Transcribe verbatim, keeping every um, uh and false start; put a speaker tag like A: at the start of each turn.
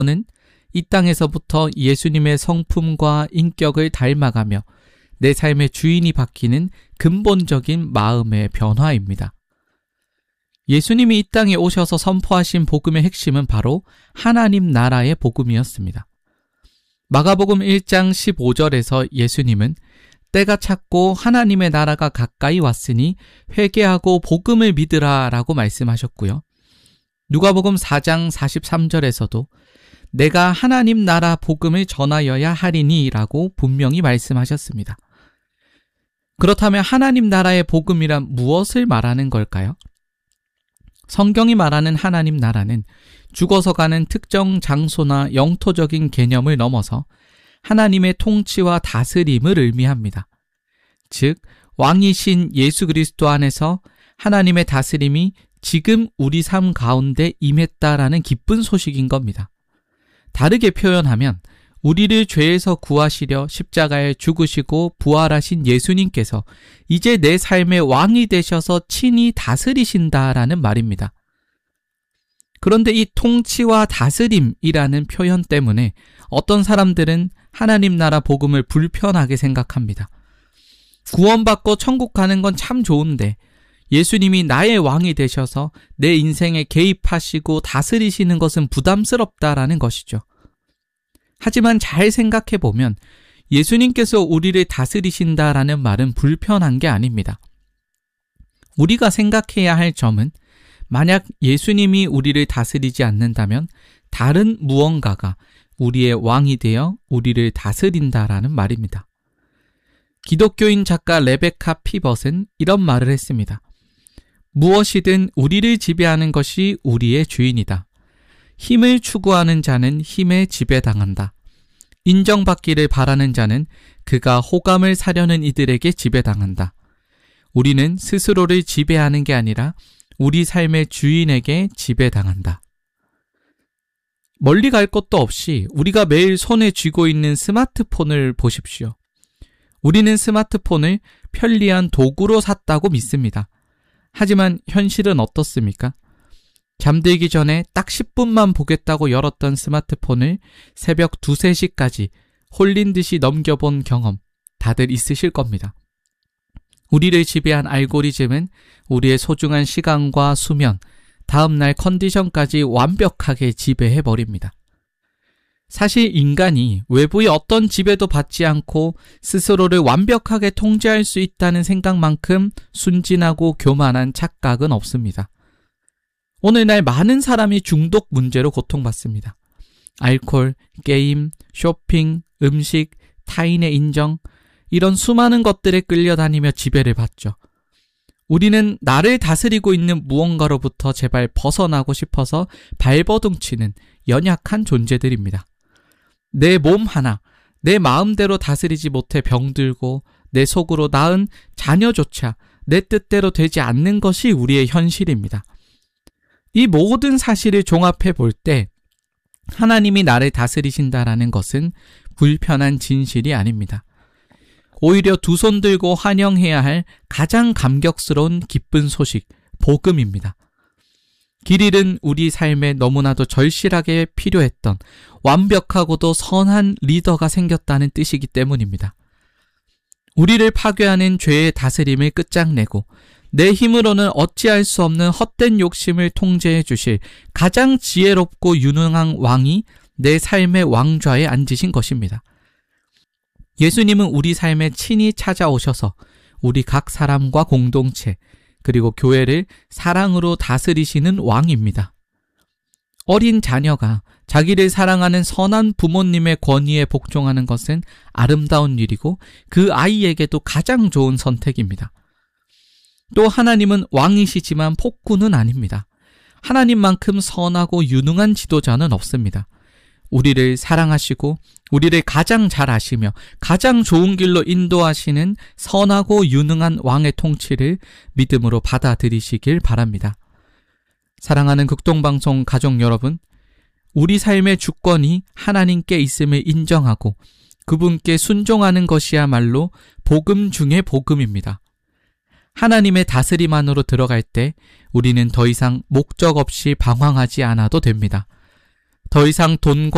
A: 는 이 땅에서부터 예수님의 성품과 인격을 닮아가며 내 삶의 주인이 바뀌는 근본적인 마음의 변화입니다. 예수님이 이 땅에 오셔서 선포하신 복음의 핵심은 바로 하나님 나라의 복음이었습니다. 마가복음 일 장 십오 절에서 예수님은 때가 찼고 하나님의 나라가 가까이 왔으니 회개하고 복음을 믿으라 라고 말씀하셨고요. 누가복음 사 장 사십삼 절에서도 내가 하나님 나라 복음을 전하여야 하리니 라고 분명히 말씀하셨습니다. 그렇다면 하나님 나라의 복음이란 무엇을 말하는 걸까요? 성경이 말하는 하나님 나라는 죽어서 가는 특정 장소나 영토적인 개념을 넘어서 하나님의 통치와 다스림을 의미합니다. 즉, 왕이신 예수 그리스도 안에서 하나님의 다스림이 지금 우리 삶 가운데 임했다라는 기쁜 소식인 겁니다. 다르게 표현하면 우리를 죄에서 구하시려 십자가에 죽으시고 부활하신 예수님께서 이제 내 삶의 왕이 되셔서 친히 다스리신다라는 말입니다. 그런데 이 통치와 다스림이라는 표현 때문에 어떤 사람들은 하나님 나라 복음을 불편하게 생각합니다. 구원받고 천국 가는 건 참 좋은데 예수님이 나의 왕이 되셔서 내 인생에 개입하시고 다스리시는 것은 부담스럽다라는 것이죠. 하지만 잘 생각해보면 예수님께서 우리를 다스리신다라는 말은 불편한 게 아닙니다. 우리가 생각해야 할 점은 만약 예수님이 우리를 다스리지 않는다면 다른 무언가가 우리의 왕이 되어 우리를 다스린다라는 말입니다. 기독교인 작가 레베카 피벗은 이런 말을 했습니다. 무엇이든 우리를 지배하는 것이 우리의 주인이다. 힘을 추구하는 자는 힘에 지배당한다. 인정받기를 바라는 자는 그가 호감을 사려는 이들에게 지배당한다. 우리는 스스로를 지배하는 게 아니라 우리 삶의 주인에게 지배당한다. 멀리 갈 것도 없이 우리가 매일 손에 쥐고 있는 스마트폰을 보십시오. 우리는 스마트폰을 편리한 도구로 샀다고 믿습니다. 하지만 현실은 어떻습니까? 잠들기 전에 딱 십 분만 보겠다고 열었던 스마트폰을 새벽 두세 시까지 홀린 듯이 넘겨본 경험 다들 있으실 겁니다. 우리를 지배한 알고리즘은 우리의 소중한 시간과 수면, 다음날 컨디션까지 완벽하게 지배해버립니다. 사실 인간이 외부의 어떤 지배도 받지 않고 스스로를 완벽하게 통제할 수 있다는 생각만큼 순진하고 교만한 착각은 없습니다. 오늘날 많은 사람이 중독 문제로 고통받습니다. 알코올, 게임, 쇼핑, 음식, 타인의 인정, 이런 수많은 것들에 끌려다니며 지배를 받죠. 우리는 나를 다스리고 있는 무언가로부터 제발 벗어나고 싶어서 발버둥치는 연약한 존재들입니다. 내 몸 하나, 내 마음대로 다스리지 못해 병들고 내 속으로 낳은 자녀조차 내 뜻대로 되지 않는 것이 우리의 현실입니다. 이 모든 사실을 종합해 볼 때 하나님이 나를 다스리신다라는 것은 불편한 진실이 아닙니다. 오히려 두 손 들고 환영해야 할 가장 감격스러운 기쁜 소식, 복음입니다. 길 잃은 우리 삶에 너무나도 절실하게 필요했던 완벽하고도 선한 리더가 생겼다는 뜻이기 때문입니다. 우리를 파괴하는 죄의 다스림을 끝장내고 내 힘으로는 어찌할 수 없는 헛된 욕심을 통제해 주실 가장 지혜롭고 유능한 왕이 내 삶의 왕좌에 앉으신 것입니다. 예수님은 우리 삶에 친히 찾아오셔서 우리 각 사람과 공동체 그리고 교회를 사랑으로 다스리시는 왕입니다. 어린 자녀가 자기를 사랑하는 선한 부모님의 권위에 복종하는 것은 아름다운 일이고 그 아이에게도 가장 좋은 선택입니다. 또 하나님은 왕이시지만 폭군은 아닙니다. 하나님만큼 선하고 유능한 지도자는 없습니다. 우리를 사랑하시고 우리를 가장 잘 아시며 가장 좋은 길로 인도하시는 선하고 유능한 왕의 통치를 믿음으로 받아들이시길 바랍니다. 사랑하는 극동방송 가족 여러분, 우리 삶의 주권이 하나님께 있음을 인정하고 그분께 순종하는 것이야말로 복음 중의 복음입니다. 하나님의 다스림 안으로 들어갈 때 우리는 더 이상 목적 없이 방황하지 않아도 됩니다. 더 이상 돈과